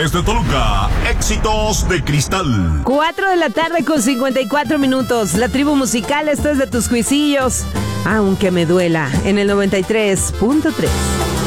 desde Toluca, Éxitos de Cristal. 4 de la tarde con 54 minutos. La tribu musical, esto es de tus juicillos. Aunque me duela, en el 93.3.